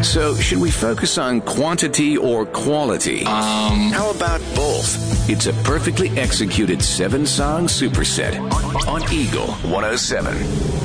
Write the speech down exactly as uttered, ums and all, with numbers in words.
So, should we focus on quantity or quality? Um, How about both? It's a perfectly executed seven-song superset on Eagle one oh seven.